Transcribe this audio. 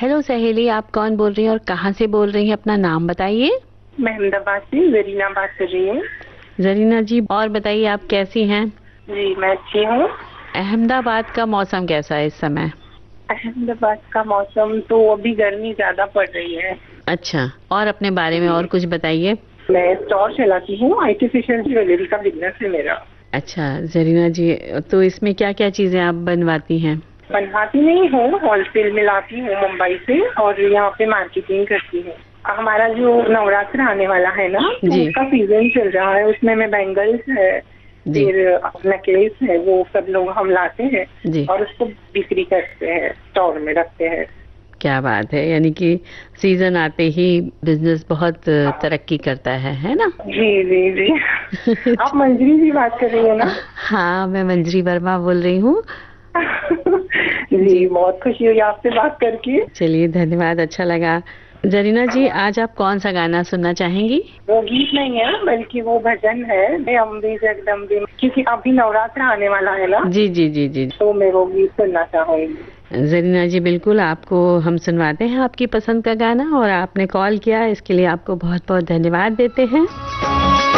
Hello सहेली, आप कौन बोल रही हैं और कहाँ से बोल रही हैं? अपना नाम बताइए। मैं अहमदाबाद से जरीना बात कर रही हूँ। जरीना जी, और बताइए आप कैसी हैं? जी मैं अच्छी हूँ। अहमदाबाद का मौसम कैसा है इस समय? अहमदाबाद का मौसम तो अभी गर्मी ज्यादा पड़ रही है। अच्छा, और अपने बारे में और जी कुछ बताइए। मैं स्टोर चलाती हूँ, आर्टिफिशियल ज्वेलरी का बिजनेस है मेरा। अच्छा जरीना जी, तो इसमें क्या क्या चीजें आप बनवाती हैं? बनवाती नहीं हूँ, होलसेल में लाती हूँ मुंबई से और यहाँ पे मार्केटिंग करती हूँ। हमारा जो नवरात्र आने वाला है ना, तो जी उसका सीजन चल रहा है, उसमें मैं बैंगल्स है, जी फिर नेकलेस है, वो सब लोग हम लाते हैं जी। और उसको बिक्री करते हैं, स्टोर में रखते हैं। क्या बात है, यानी कि सीजन आते ही बिजनेस बहुत तरक्की करता है ना? जी जी जी। आप मंजरी जी बात कर रही है ना? हाँ, मैं मंजरी वर्मा बोल रही हूँ। जी जी, बहुत खुशी हुई आपसे बात करके। चलिए धन्यवाद, अच्छा लगा। जरीना जी, आज आप कौन सा गाना सुनना चाहेंगी? वो गीत नहीं है बल्कि वो भजन है, मैं अम्बे जगदम्बे, क्योंकि अभी नवरात्र आने वाला है ना, जी जी जी जी। तो मैं वो गीत सुनना चाहूंगी। जरीना जी, बिल्कुल आपको हम सुनवाते हैं आपकी पसंद का गाना, और आपने कॉल किया इसके लिए आपको बहुत बहुत धन्यवाद देते हैं।